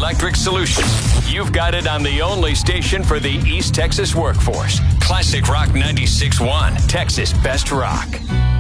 electric solutions. You've got it on the only station for the East Texas workforce. Classic Rock 96.1, Texas Best Rock.